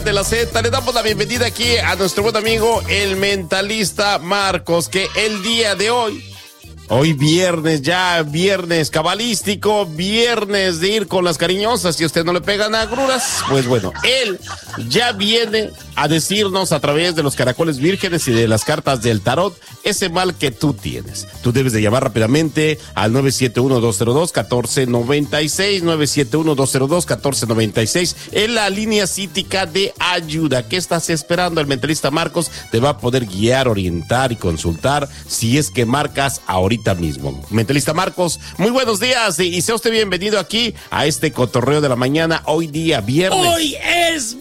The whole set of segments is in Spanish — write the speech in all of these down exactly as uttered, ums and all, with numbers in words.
De la Z, le damos la bienvenida aquí a nuestro buen amigo el mentalista Marcos, que el día de hoy, hoy viernes, ya viernes cabalístico, viernes de ir con las cariñosas, si usted no le pegan agruras, pues bueno, él ya viene a decirnos a través de los caracoles vírgenes y de las cartas del tarot ese mal que tú tienes. Tú debes de llamar rápidamente al nueve siete uno, dos cero dos, uno cuatro nueve seis, nueve siete uno, dos cero dos, uno cuatro nueve seis, en la línea cítica de ayuda. ¿Qué estás esperando? El mentalista Marcos te va a poder guiar, orientar y consultar si es que marcas ahorita mismo. Mentalista Marcos, muy buenos días y, y sea usted bienvenido aquí a este cotorreo de la mañana, hoy día viernes. Hoy es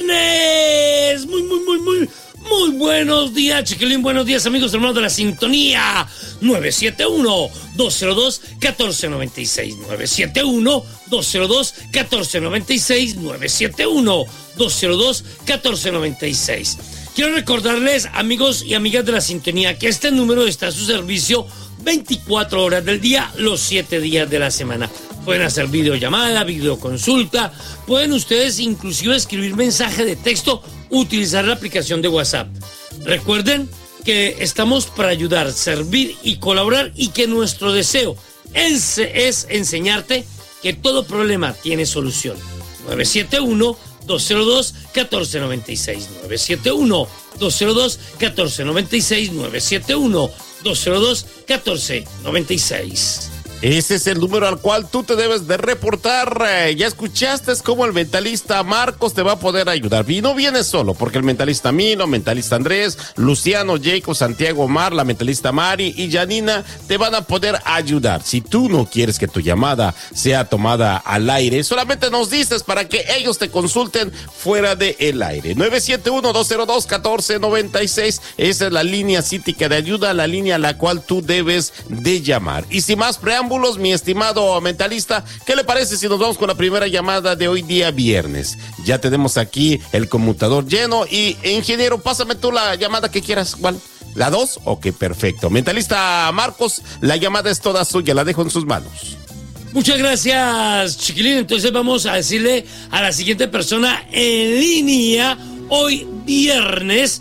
viernes. Muy, muy, muy, muy, muy buenos días, chiquilín. Buenos días, amigos hermanos de la sintonía. nueve siete uno, dos cero dos, uno cuatro nueve seis. nueve siete uno, dos cero dos, uno cuatro nueve seis. nueve siete uno, dos cero dos, uno cuatro nueve seis. Quiero recordarles, amigos y amigas de la sintonía, que este número está a su servicio veinticuatro horas del día, los siete días de la semana. Pueden hacer videollamada, videoconsulta, pueden ustedes inclusive escribir mensaje de texto, utilizar la aplicación de WhatsApp. Recuerden que estamos para ayudar, servir y colaborar, y que nuestro deseo es, es enseñarte que todo problema tiene solución. nueve siete uno, dos cero dos, uno cuatro nueve seis. nueve siete uno, dos cero dos, uno cuatro nueve seis. nueve siete uno, dos cero dos, uno cuatro nueve seis. Ese es el número al cual tú te debes de reportar. Eh, ya escuchaste cómo el mentalista Marcos te va a poder ayudar. Y no vienes solo, porque el mentalista Mino, mentalista Andrés, Luciano, Jacob, Santiago, Omar, la mentalista Mari y Janina te van a poder ayudar. Si tú no quieres que tu llamada sea tomada al aire, solamente nos dices para que ellos te consulten fuera del aire. nueve siete uno, dos cero dos, uno cuatro nueve seis. Esa es la línea cítica de ayuda, la línea a la cual tú debes de llamar. Y sin más preámbulos, mi estimado mentalista, ¿qué le parece si nos vamos con la primera llamada de hoy día viernes? Ya tenemos aquí el conmutador lleno y, ingeniero, pásame tú la llamada que quieras. ¿Cuál? ¿La dos? Ok, perfecto. Mentalista Marcos, la llamada es toda suya, la dejo en sus manos. Muchas gracias, chiquilín. Entonces vamos a decirle a la siguiente persona en línea, hoy viernes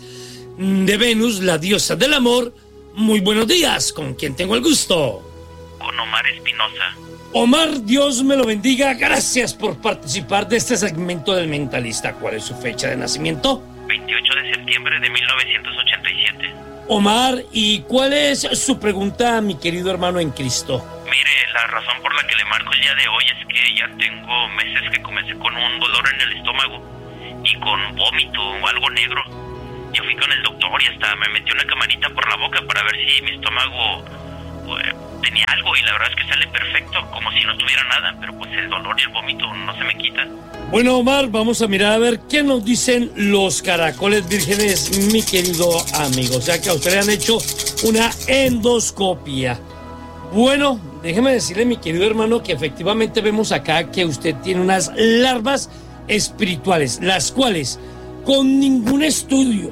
de Venus, la diosa del amor. Muy buenos días, ¿con quién tengo el gusto? Con Omar Espinosa. Omar, Dios me lo bendiga. Gracias por participar de este segmento del mentalista. ¿Cuál es su fecha de nacimiento? veintiocho de septiembre de mil novecientos ochenta y siete. Omar, ¿y cuál es su pregunta, mi querido hermano en Cristo? Mire, la razón por la que le marco el día de hoy es que ya tengo meses que comencé con un dolor en el estómago y con vómito o algo negro. Yo fui con el doctor y hasta me metió una camarita por la boca para ver si mi estómago pues, tenía algo, y la verdad es que sale perfecto, como si no tuviera nada, pero pues el dolor y el vómito no se me quitan. Bueno, Omar, vamos a mirar a ver qué nos dicen los caracoles vírgenes, mi querido amigo. O sea que a usted le han hecho una endoscopia. Bueno, déjeme decirle, mi querido hermano, que efectivamente vemos acá que usted tiene unas larvas espirituales, las cuales con ningún estudio,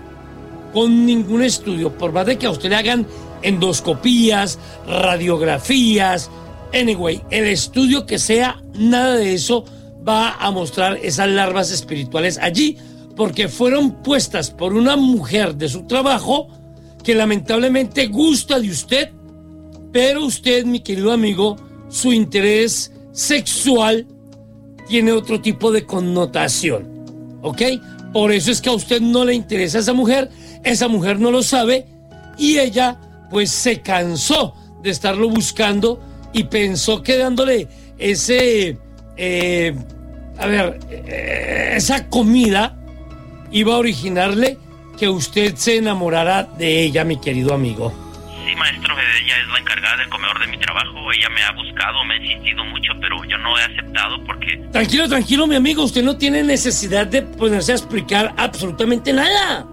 con ningún estudio, por más de que a usted le hagan endoscopías, radiografías, anyway, el estudio que sea, nada de eso va a mostrar esas larvas espirituales allí, porque fueron puestas por una mujer de su trabajo que lamentablemente gusta de usted, pero usted, mi querido amigo, su interés sexual tiene otro tipo de connotación, ¿ok? Por eso es que a usted no le interesa esa mujer, esa mujer no lo sabe, y ella pues se cansó de estarlo buscando y pensó que dándole ese, eh, a ver, eh, esa comida iba a originarle que usted se enamorara de ella, mi querido amigo. Sí, maestro, ella es la encargada del comedor de mi trabajo. Ella me ha buscado, me ha insistido mucho, pero yo no he aceptado porque... Tranquilo, tranquilo, mi amigo, usted no tiene necesidad de ponerse a explicar absolutamente nada.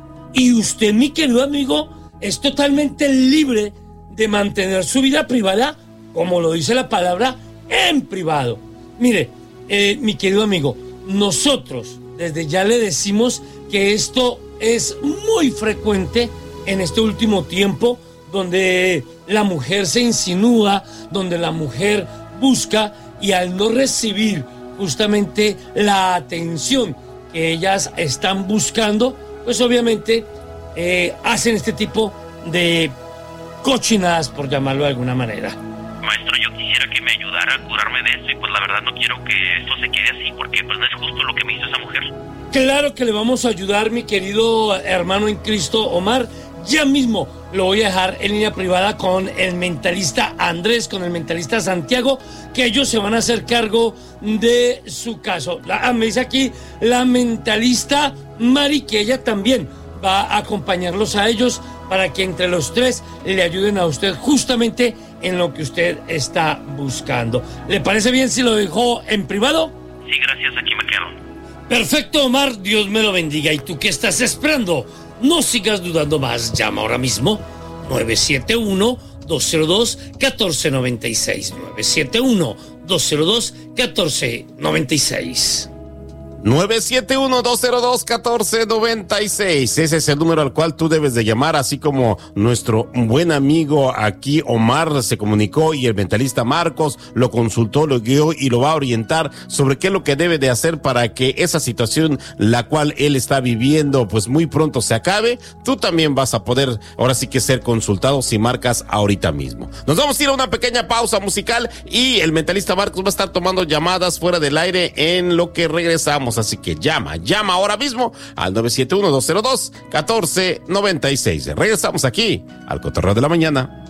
Y usted, mi querido amigo, es totalmente libre de mantener su vida privada, como lo dice la palabra, en privado. Mire, eh, mi querido amigo, nosotros desde ya le decimos que esto es muy frecuente en este último tiempo, donde la mujer se insinúa, donde la mujer busca, y al no recibir justamente la atención que ellas están buscando, pues obviamente eh, hacen este tipo de cochinadas, por llamarlo de alguna manera. Maestro, yo quisiera que me ayudara a curarme de esto y pues la verdad no quiero que esto se quede así porque pues no es justo lo que me hizo esa mujer. Claro que le vamos a ayudar, mi querido hermano en Cristo, Omar. Ya mismo lo voy a dejar en línea privada con el mentalista Andrés, con el mentalista Santiago, que ellos se van a hacer cargo de su caso. La, ah, me dice aquí la mentalista Mari, que ella también va a acompañarlos a ellos para que entre los tres le ayuden a usted justamente en lo que usted está buscando. ¿Le parece bien si lo dejó en privado? Sí, gracias, aquí me quedo. Perfecto, Omar, Dios me lo bendiga. ¿Y tú qué estás esperando? No sigas dudando más, llama ahora mismo nueve siete uno, dos cero dos, uno cuatro nueve seis, nueve siete uno, dos cero dos, uno cuatro nueve seis. nueve siete uno, dos cero dos, uno cuatro nueve seis. Ese es el número al cual tú debes de llamar, así como nuestro buen amigo aquí Omar se comunicó y el mentalista Marcos lo consultó, lo guió y lo va a orientar sobre qué es lo que debe de hacer para que esa situación la cual él está viviendo pues muy pronto se acabe. Tú también vas a poder ahora sí que ser consultado si marcas ahorita mismo. Nos vamos a ir a una pequeña pausa musical y el mentalista Marcos va a estar tomando llamadas fuera del aire en lo que regresamos. Así que llama, llama ahora mismo al nueve siete uno, dos cero dos, uno cuatro nueve seis. Regresamos aquí al Cotorreo de la Mañana.